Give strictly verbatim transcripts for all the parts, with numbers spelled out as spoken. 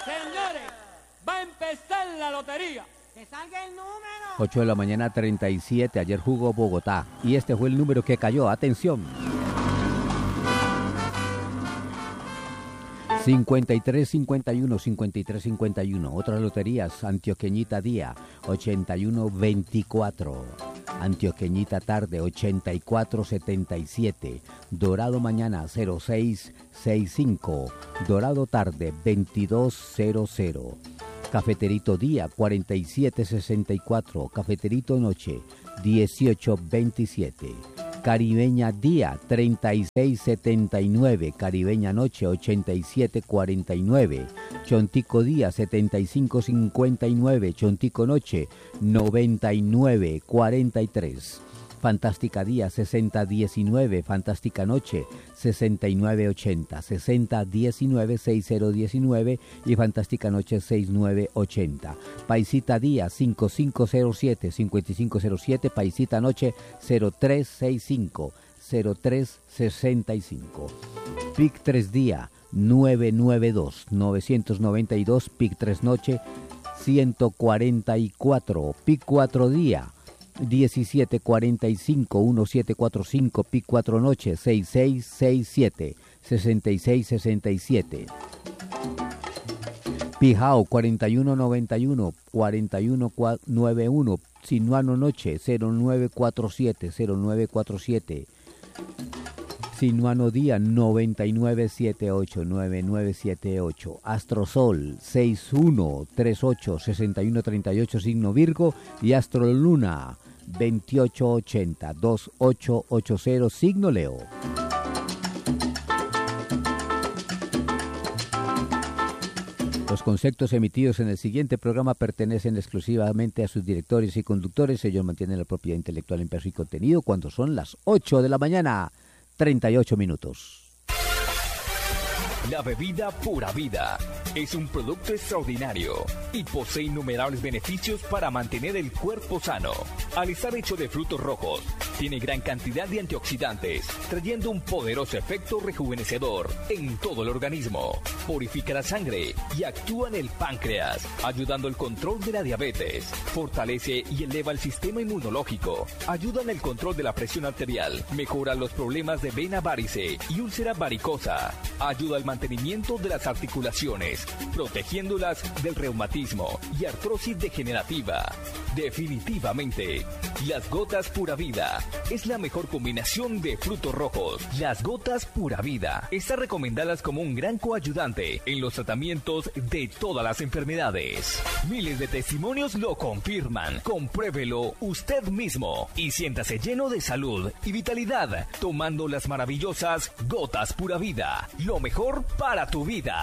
Señores, va a empezar la lotería. ¡Que salga el número! ocho de la mañana, treinta y siete. Ayer jugó Bogotá. Y este fue el número que cayó. Atención. cincuenta y tres cincuenta y uno, cincuenta y tres cincuenta y uno. Otras loterías. Antioqueñita Día, ochenta y uno veinticuatro. Antioqueñita Tarde, ochenta y cuatro setenta y siete. Dorado Mañana, cero seis sesenta y cinco. Dorado Tarde, veintidós cero cero. Cafeterito Día, cuarenta y siete sesenta y cuatro. Cafeterito Noche, dieciocho veintisiete. Caribeña Día, treinta y seis setenta y nueve. Caribeña Noche, ochenta y siete cuarenta y nueve. Chontico Día, setenta y cinco cincuenta y nueve. Chontico Noche, noventa y nueve cuarenta y tres. Fantástica Día, sesenta diecinueve. Fantástica Noche, sesenta y nueve ochenta. sesenta diecinueve sesenta diecinueve y Fantástica Noche, sesenta y nueve ochenta. Paisita Día, cincuenta y cinco cero siete. cincuenta y cinco cero siete. Paisita Noche, cero tres sesenta y cinco. cero tres sesenta y cinco. Pic tres Día, novecientos noventa y dos. novecientos noventa y dos. Pic tres Noche, ciento cuarenta y cuatro. Pic cuatro Día, diecisiete cuarenta y cinco. diecisiete cuarenta y cinco. Pic cuatro Noche, sesenta y seis sesenta y siete. sesenta y seis sesenta y siete. Pijao, cuarenta y uno noventa y uno. cuarenta y uno noventa y uno. Sinuano Noche, cero nueve cuarenta y siete. cero nueve cuarenta y siete. Sinuano Día, noventa y nueve setenta y ocho. noventa y nueve setenta y ocho. Astrosol, sesenta y uno treinta y ocho. sesenta y uno treinta y ocho. Signo Virgo. Y Astroluna, veintiocho ochenta. veintiocho ochenta. Signo Leo. Los conceptos emitidos en el siguiente programa pertenecen exclusivamente a sus directores y conductores. Ellos mantienen la propiedad intelectual en peso y contenido cuando son las ocho de la mañana, treinta y ocho minutos. La bebida Pura Vida es un producto extraordinario y posee innumerables beneficios para mantener el cuerpo sano. Al estar hecho de frutos rojos, tiene gran cantidad de antioxidantes, trayendo un poderoso efecto rejuvenecedor en todo el organismo. Purifica la sangre y actúa en el páncreas, ayudando al control de la diabetes. Fortalece y eleva el sistema inmunológico. Ayuda en el control de la presión arterial. Mejora los problemas de vena varice y úlcera varicosa. Ayuda al mantenimiento de las articulaciones, protegiéndolas del reumatismo y artrosis degenerativa. Definitivamente, las gotas Pura Vida es la mejor combinación de frutos rojos. Las gotas Pura Vida están recomendadas como un gran coayudante en los tratamientos de todas las enfermedades. Miles de testimonios lo confirman. Compruébelo usted mismo y siéntase lleno de salud y vitalidad tomando las maravillosas gotas Pura Vida. Lo mejor para tu vida.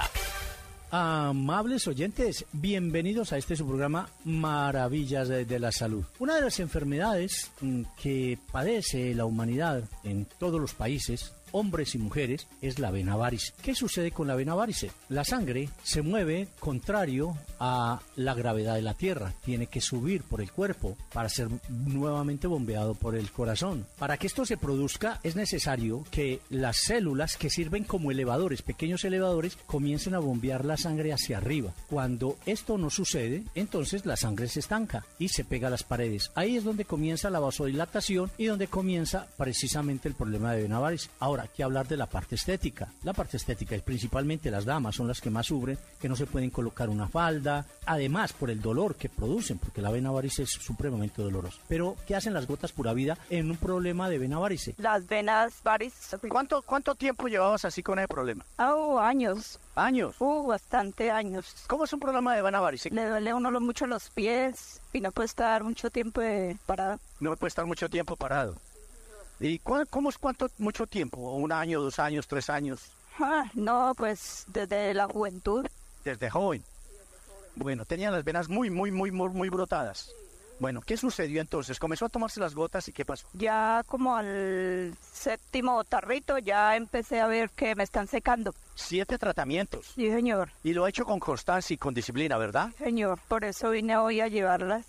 Amables oyentes, bienvenidos a este su programa Maravillas de, de la Salud. Una de las enfermedades que padece la humanidad en todos los países, hombres y mujeres, es la vena varice. ¿Qué sucede con la vena varice? La sangre se mueve contrario a la gravedad de la Tierra. Tiene que subir por el cuerpo para ser nuevamente bombeado por el corazón. Para que esto se produzca es necesario que las células que sirven como elevadores, pequeños elevadores, comiencen a bombear la sangre hacia arriba. Cuando esto no sucede, entonces la sangre se estanca y se pega a las paredes. Ahí es donde comienza la vasodilatación y donde comienza precisamente el problema de vena varice. Ahora, que hablar de la parte estética. La parte estética es principalmente las damas, son las que más sufren, que no se pueden colocar una falda, además por el dolor que producen, porque la vena varice es supremamente dolorosa. Pero, ¿qué hacen las gotas Pura Vida en un problema de vena varice? Las venas varices. ¿Cuánto, cuánto tiempo llevabas así con ese problema? Oh, años. ¿Años? Uh, bastante años. ¿Cómo es un problema de vena varice? Le duele a uno mucho los pies y no puede estar mucho tiempo parado. No puede estar mucho tiempo parado. ¿Y cu- cómo es cuánto, mucho tiempo? ¿Un año, dos años, tres años? Ah, no, pues desde la juventud. Desde joven. Bueno, tenía las venas muy, muy, muy, muy, muy brotadas. Bueno, ¿qué sucedió entonces? ¿Comenzó a tomarse las gotas y qué pasó? Ya como al séptimo tarrito ya empecé a ver que me están secando. Siete tratamientos. Sí, señor. Y lo ha hecho con constancia y con disciplina, ¿verdad? Sí, señor, por eso vine hoy a llevarlas.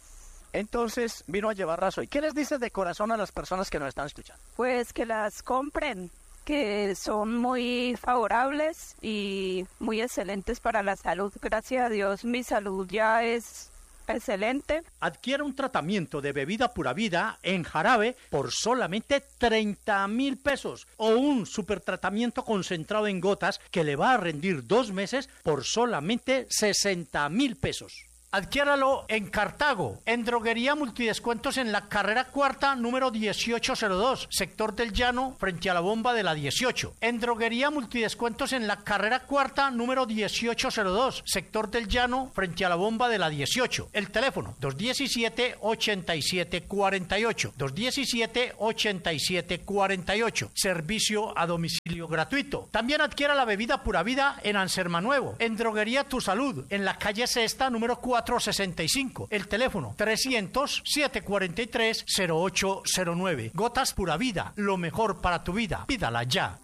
Entonces vino a llevarlas hoy. ¿Qué les dices de corazón a las personas que nos están escuchando? Pues que las compren, que son muy favorables y muy excelentes para la salud. Gracias a Dios, mi salud ya es excelente. Adquiera un tratamiento de bebida pura vida en jarabe por solamente treinta mil pesos o un super tratamiento concentrado en gotas que le va a rendir dos meses por solamente sesenta mil pesos. Adquiéralo en Cartago, en Droguería Multidescuentos en la carrera cuarta, número dieciocho cero dos, sector del Llano, frente a la bomba de la dieciocho. En Droguería Multidescuentos en la carrera cuarta, número dieciocho cero dos, sector del Llano, frente a la bomba de la dieciocho. El teléfono, dos uno siete, ocho siete cuatro ocho, dos uno siete, ocho siete cuatro ocho. Servicio a domicilio gratuito. También adquiera la bebida Pura Vida en Anserma Nuevo, en Droguería Tu Salud, en la calle Sexta, número cuatro sesenta y cinco. El teléfono trescientos, siete cuarenta y tres, cero ocho cero nueve. Gotas Pura Vida, lo mejor para tu vida. Pídala ya.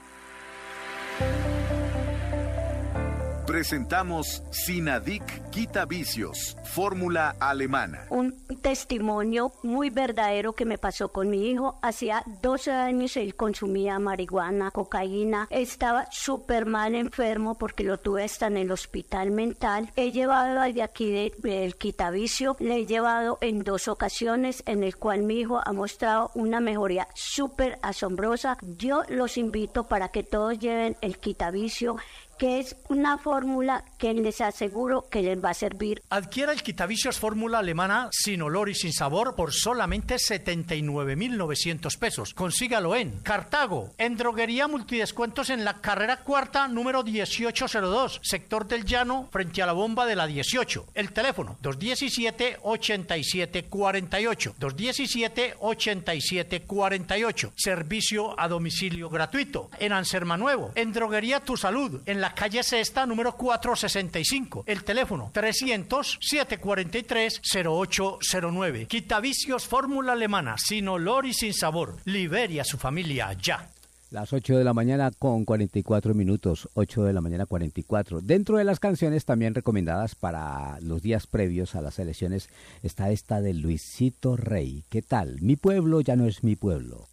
Presentamos Sinadic Quita Vicios, fórmula alemana. Un testimonio muy verdadero que me pasó con mi hijo. Hacía doce años él consumía marihuana, cocaína. Estaba súper mal enfermo porque lo tuve hasta en el hospital mental. He llevado de aquí de, del Quitavicio, le he llevado en dos ocasiones en el cual mi hijo ha mostrado una mejoría súper asombrosa. Yo los invito para que todos lleven el Quitavicio, que es una fórmula que les aseguro que les va a servir. Adquiera el Quitavicios fórmula alemana sin olor y sin sabor por solamente setenta y nueve mil novecientos pesos. Consígalo en Cartago, en Droguería Multidescuentos en la carrera cuarta, número dieciocho cero dos, sector del Llano, frente a la bomba de la dieciocho. El teléfono, dos uno siete, ocho siete cuatro ocho, dos uno siete, ocho siete cuatro ocho. Servicio a domicilio gratuito. En Anserma Nuevo, en Droguería Tu Salud, en la calle Sexta, número cuatro sesenta y cinco. El teléfono trescientos, siete cuarenta y tres, cero ocho cero nueve. Quitavicios fórmula alemana, sin olor y sin sabor. Libere a su familia ya. Las ocho de la mañana con cuarenta y cuatro minutos, ocho de la mañana cuarenta y cuatro. Dentro de las canciones también recomendadas para los días previos a las elecciones está esta de Luisito Rey. ¿Qué tal? Mi pueblo ya no es mi pueblo.